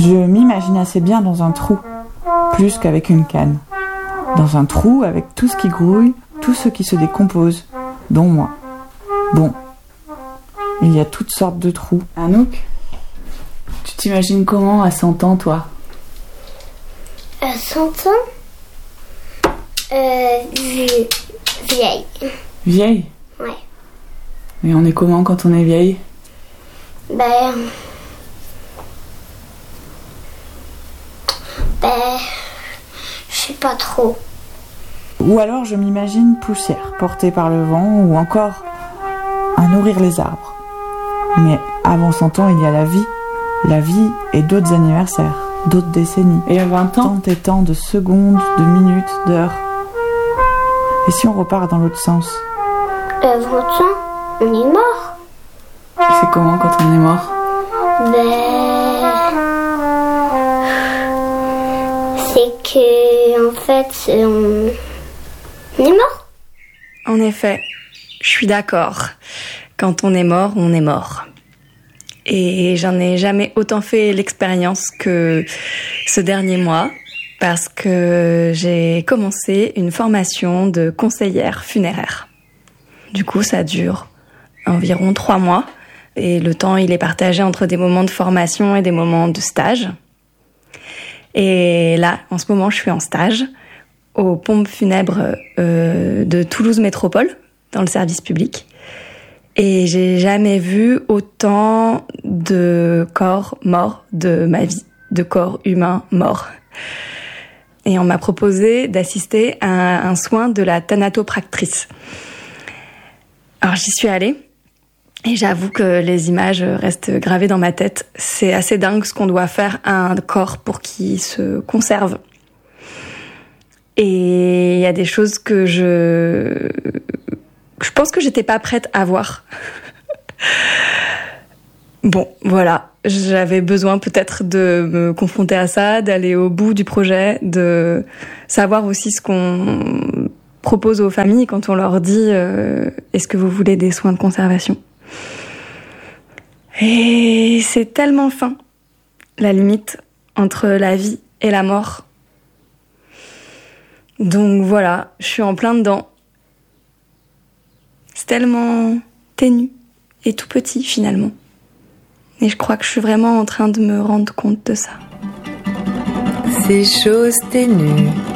Je m'imagine assez bien dans un trou, plus qu'avec une canne. Dans un trou avec tout ce qui grouille, tout ce qui se décompose, dont moi. Bon, il y a toutes sortes de trous. Anouk, tu t'imagines comment à 100 ans, toi? À 100 ans vieille. Vieille? Ouais. Et on est comment quand on est vieille? Je sais pas trop. Ou alors je m'imagine poussière portée par le vent, ou encore à nourrir les arbres. Mais avant 100 ans, il y a la vie et d'autres anniversaires, d'autres décennies. Et à 20 ans, tant et tant de secondes, de minutes, d'heures. Et si on repart dans l'autre sens? 20 ans, on est mort. Et c'est comment quand on est mort? C'est que, en fait, on est mort. En effet, je suis d'accord. Quand on est mort, on est mort. Et j'en ai jamais autant fait l'expérience que ce dernier mois, parce que j'ai commencé une formation de conseillère funéraire. Du coup, ça dure environ 3 mois. Et le temps, il est partagé entre des moments de formation et des moments de stage. Et là, en ce moment, je suis en stage aux pompes funèbres de Toulouse Métropole, dans le service public. Et j'ai jamais vu autant de corps morts de ma vie, de corps humains morts. Et on m'a proposé d'assister à un soin de la thanatopractrice. Alors j'y suis allée. Et j'avoue que les images restent gravées dans ma tête. C'est assez dingue ce qu'on doit faire à un corps pour qu'il se conserve. Et il y a des choses que je pense que j'étais pas prête à voir. Bon, voilà. J'avais besoin peut-être de me confronter à ça, d'aller au bout du projet, de savoir aussi ce qu'on propose aux familles quand on leur dit est-ce que vous voulez des soins de conservation ? Et c'est tellement fin, la limite entre la vie et la mort. Donc voilà, je suis en plein dedans. C'est tellement ténu et tout petit finalement. Et je crois que je suis vraiment en train de me rendre compte de ça. Ces choses ténues.